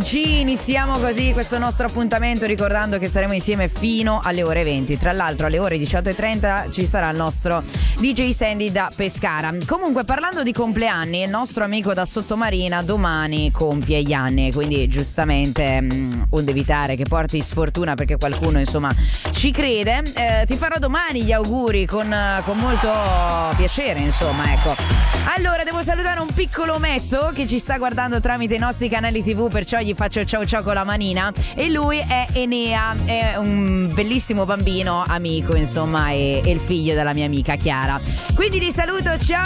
Oggi iniziamo così questo nostro appuntamento ricordando che saremo insieme fino alle ore 20. Tra l'altro alle ore 18:30 ci sarà il nostro DJ Sandy da Pescara. Comunque, parlando di compleanni, il nostro amico da Sottomarina domani compie gli anni, quindi giustamente onde evitare che porti sfortuna, perché qualcuno insomma ci crede, ti farò domani gli auguri con molto piacere, insomma, ecco. Allora, devo salutare un piccolo ometto che ci sta guardando tramite i nostri canali TV, perciò gli faccio ciao ciao con la manina, e lui è Enea, è un bellissimo bambino amico, insomma, e il figlio della mia amica Chiara. Quindi li saluto, ciao